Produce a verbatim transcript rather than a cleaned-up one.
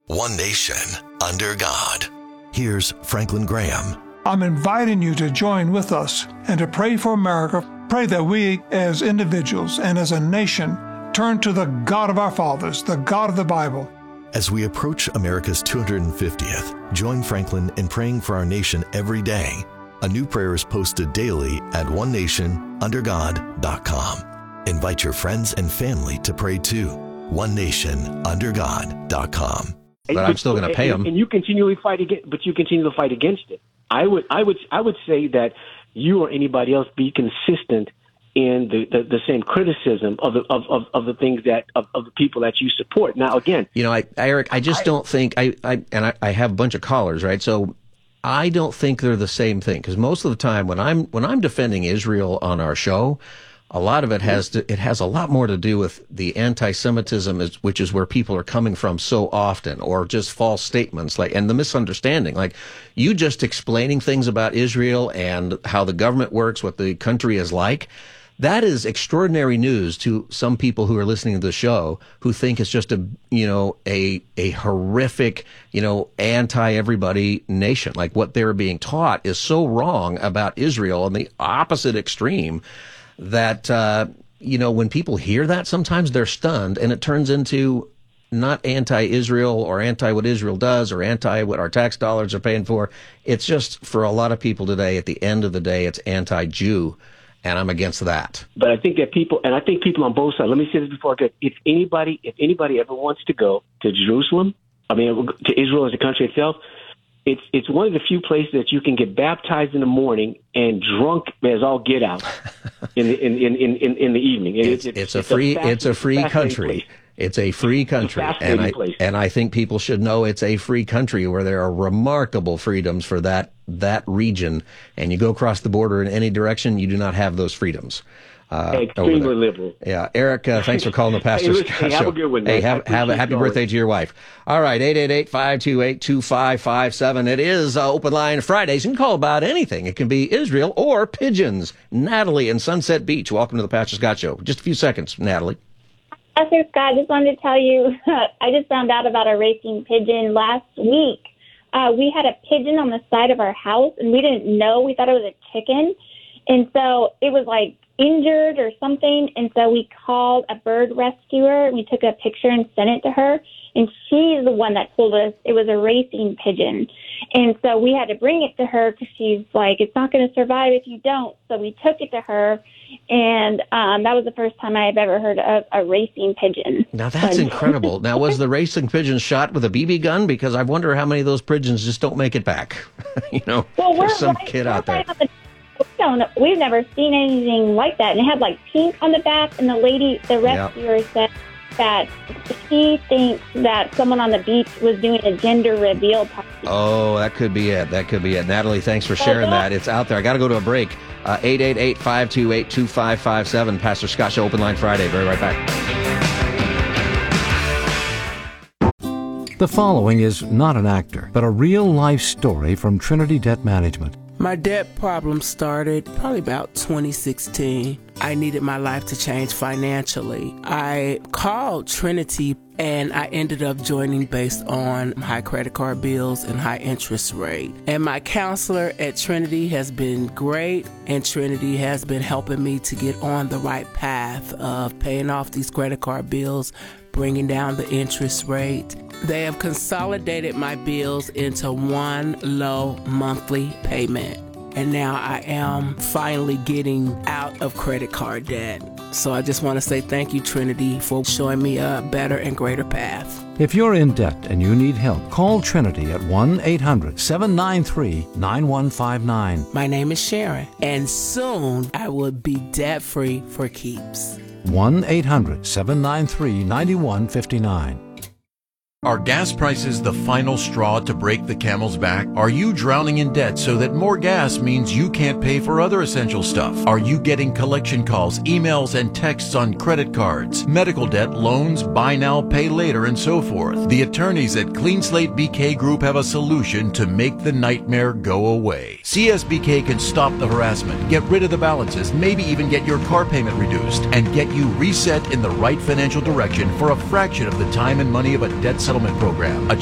One nation, under God. Here's Franklin Graham. I'm inviting you to join with us and to pray for America. Pray that we, as individuals and as a nation, turn to the God of our fathers, the God of the Bible. As we approach America's two hundred fiftieth, join Franklin in praying for our nation every day. A new prayer is posted daily at one nation under god dot com. Invite your friends and family to pray too. one nation under god dot com. But I'm still going to pay them. And you continually fight against, but you continue to fight against it. I would, I would, I would say that you or anybody else be consistent in the, the, the same criticism of the of, of, of the things that of, of the people that you support. Now, again, you know, I, Eric, I just I, don't think I, I and I, I have a bunch of callers, right? So I don't think they're the same thing, because most of the time when I'm when I'm defending Israel on our show, a lot of it has to, it has a lot more to do with the anti-Semitism, is, which is where people are coming from so often, or just false statements, like, and the misunderstanding. Like, you just explaining things about Israel and how the government works, what the country is like. That is extraordinary news to some people who are listening to the show, who think it's just a, you know, a a horrific, you know, anti-everybody nation. Like, what they're being taught is so wrong about Israel on the opposite extreme. That, uh, you know, when people hear that, sometimes they're stunned, and it turns into not anti-Israel or anti what Israel does or anti what our tax dollars are paying for. It's just, for a lot of people today, at the end of the day, it's anti-Jew, and I'm against that. But I think that people, and I think people on both sides, let me say this before I go, if anybody, if anybody ever wants to go to Jerusalem, I mean, to Israel as a country itself, It's it's one of the few places that you can get baptized in the morning and drunk as all get out in the in in, in, in the evening. It's, it's, it's a free a it's a free country. Place. It's a free country, a and I place. and I think people should know it's a free country where there are remarkable freedoms for that that region. And you go across the border in any direction, you do not have those freedoms. Uh, Extremely liberal. Yeah. Eric, uh, thanks for calling the Pastor hey, Scott hey, Show. Have a good one. Hey, have, have a happy birthday to your wife. All right, eight eight eight, five two eight, two five five seven. It is uh, Open Line Fridays. You can call about anything. It can be Israel or pigeons. Natalie in Sunset Beach, welcome to the Pastor Scott Show. Just a few seconds, Natalie. Pastor Scott, I just wanted to tell you, I just found out about a racing pigeon last week. Uh, we had a pigeon on the side of our house, and we didn't know. We thought it was a chicken. And so it was like injured or something, and so we called a bird rescuer. We took a picture and sent it to her, and she's the one that told us it was a racing pigeon. And so we had to bring it to her because she's like, it's not going to survive if you don't. So we took it to her, and um, that was the first time I have ever heard of a racing pigeon. Now, that's but, incredible. Now, was the racing pigeon shot with a B B gun? Because I wonder how many of those pigeons just don't make it back. you know, well, there's some right, kid out there. The, we don't, we've never seen anything like that. And it had like pink on the back, and the lady, the rescuer, yep. said that she thinks that someone on the beach was doing a gender reveal party. Oh, that could be it. That could be it. Natalie, thanks for sharing that. It's out there. I got to go to a break. Uh, eight eight eight, five two eight, two five five seven. Pastor Scott Show, Open Line Friday. Be right back. The following is not an actor, but a real-life story from Trinity Debt Management. My debt problem started probably about twenty sixteen. I needed my life to change financially. I called Trinity, and I ended up joining based on high credit card bills and high interest rate. And my counselor at Trinity has been great, and Trinity has been helping me to get on the right path of paying off these credit card bills, bringing down the interest rate. They have consolidated my bills into one low monthly payment. And now I am finally getting out of credit card debt. So I just want to say thank you, Trinity, for showing me a better and greater path. If you're in debt and you need help, call Trinity at one eight hundred, seven nine three, nine one five nine. My name is Sharon, and soon I will be debt-free for keeps. one eight hundred, seven nine three, nine one five nine. Are gas prices the final straw to break the camel's back? Are you drowning in debt so that more gas means you can't pay for other essential stuff? Are you getting collection calls, emails, and texts on credit cards, medical debt, loans, buy now, pay later, and so forth? The attorneys at Clean Slate B K Group have a solution to make the nightmare go away. C S B K can stop the harassment, get rid of the balances, maybe even get your car payment reduced, and get you reset in the right financial direction for a fraction of the time and money of a debt settlement program. A